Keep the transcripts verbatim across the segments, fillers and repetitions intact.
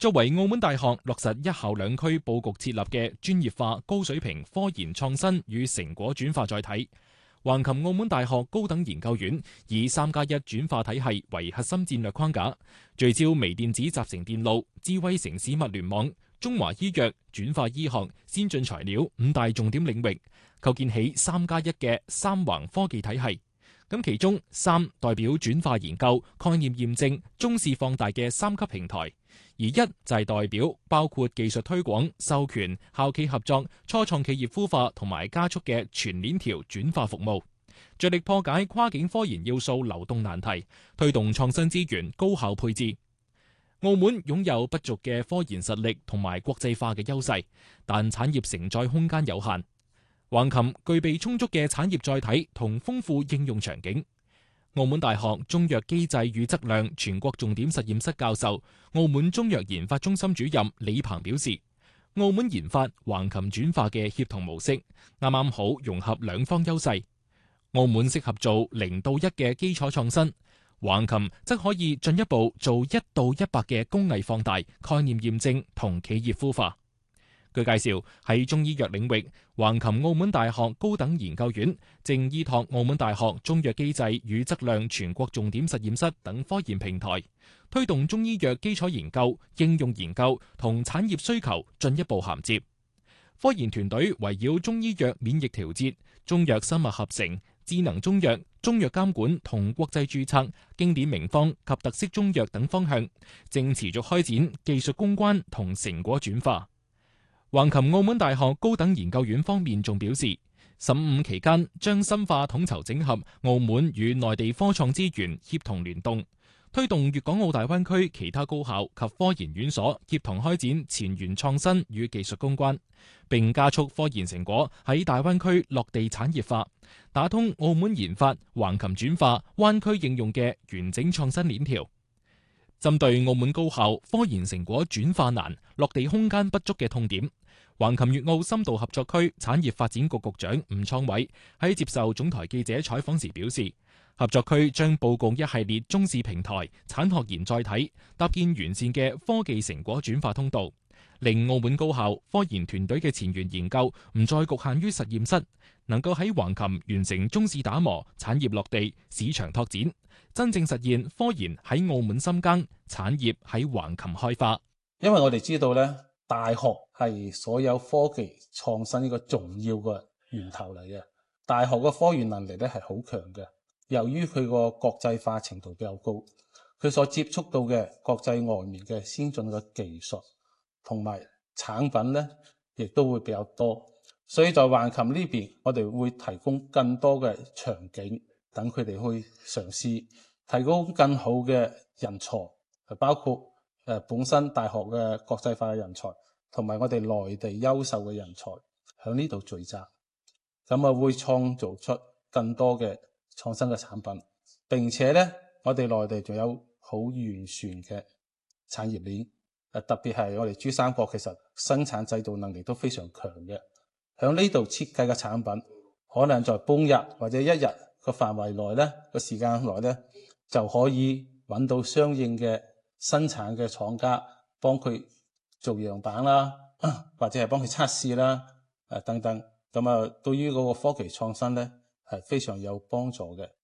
作為澳門大學落實一校兩區佈局設立嘅專業化高水平科研創新與成果轉化載體，橫琴澳門大學高等研究院以三加一轉化體系為核心戰略框架，聚焦微電子集成電路、智慧城市物聯網、中華醫藥、轉化醫學、先進材料五大重點領域，構建起三加一嘅三橫科技體系。咁其中三代表轉化研究、概念驗證、中試放大嘅三級平台，而一就係代表包括技術推廣、授權、校企合作、初創企業孵化同埋加速嘅全鏈條轉化服務，着力破解跨境科研要素流動難題，推動創新資源高效配置。澳門擁有不俗嘅科研實力同埋國際化嘅優勢，但產業承載空間有限。橫琴具備充足嘅產業載體同豐富應用場景。澳門大學中藥機制與質量全國重點實驗室教授、澳門中藥研發中心主任李鵬表示，澳門研發橫琴轉化嘅協同模式，啱啱好融合兩方優勢。澳門適合做零到一嘅基礎創新，橫琴則可以進一步做一到一百嘅工藝放大、概念驗證同企業孵化。據介紹，喺中醫藥領域，橫琴澳門大學高等研究院正依託澳門大學中藥機制與質量全國重點實驗室等科研平台，推動中醫藥基礎研究、應用研究同產業需求進一步銜接。科研團隊圍繞中醫藥免疫調節、中藥生物合成、智能中藥、中藥監管同國際註冊、經典名方及特色中藥等方向，正持續開展技術攻關同成果轉化。橫琴澳門大學高等研究院方面仲表示，十五期間將深化統籌整合澳門與內地科創資源協同聯動，推動粵港澳大灣區其他高校及科研院所協同開展前沿創新與技術攻關，並加速科研成果喺大灣區落地產業化，打通澳門研發、橫琴轉化、灣區應用嘅完整創新鏈條。針對澳門高校科研成果轉化難、落地空間不足嘅痛點，橫琴粵澳深度合作區產業發展局局長吳創偉喺接受總台記者採訪時表示，合作區將佈局一系列中試平台、產學研載體，搭建完善嘅科技成果轉化通道，令澳門高校科研團隊嘅前沿研究唔再局限於實驗室，能夠喺橫琴完成中試打磨、產業落地、市場拓展，真正實現科研喺澳門深耕，產業喺橫琴開花。 因為我哋知道咧，大學係所有科技創新一個重要嘅源頭嚟嘅。大學嘅科研能力咧係好強嘅，由於佢個國際化程度比較高，佢所接觸到嘅國際外面嘅先進嘅技術同埋產品咧，亦都會比較多。所以在橫琴呢邊，我哋會提供更多嘅場景，等佢哋去嘗試提供更好嘅人才，包括誒本身大學嘅國際化嘅人才，同埋我哋內地優秀嘅人才喺呢度聚集，咁啊會創造出更多嘅創新嘅產品。並且咧，我哋內地仲有好完善嘅產業鏈，誒特別係我哋珠三角其實生產製造能力都非常強嘅。喺呢度設計嘅產品，可能在半日或者一日個範圍內咧，個時間內咧，就可以揾到相應嘅生產嘅廠家幫佢做樣板啦，或者係幫佢測試啦，誒等等。咁啊，對於嗰個科技創新咧，係非常有幫助嘅。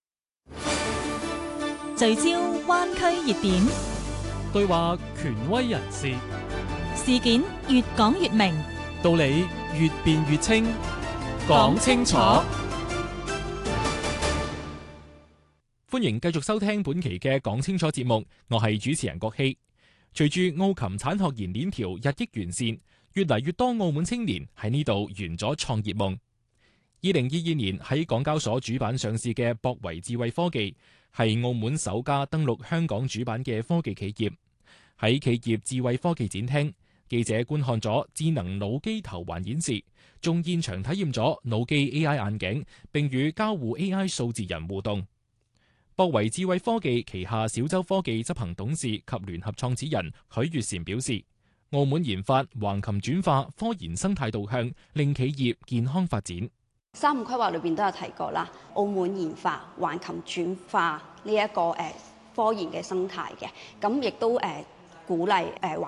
聚焦灣區熱點， 對話權威人士， 事件越講越明， 道理越辯越清，講清楚。 歡迎繼續收聽本期嘅講清楚節目，我係主持人郭希。隨住澳琴產學研鏈條日益完善，越嚟越多澳門青年喺呢度圓咗創業夢。二零二二年喺港交所主板上市嘅博維智慧科技，係澳門首家登陸香港主板嘅科技企業。喺企業智慧科技展廳，記者觀看咗智能腦機頭環演示，仲現場體驗咗腦機 A I 眼鏡，並與交互 A I 數字人互動。博維智慧科技旗下小洲科技執行董事及聯合創始人許月嬋表示，澳門研發橫琴轉化科研生態導向，令企業健康發展。 三五規劃裏邊都有提過啦，澳門研發橫琴轉化呢一個誒科研嘅生態嘅，咁亦都誒鼓勵誒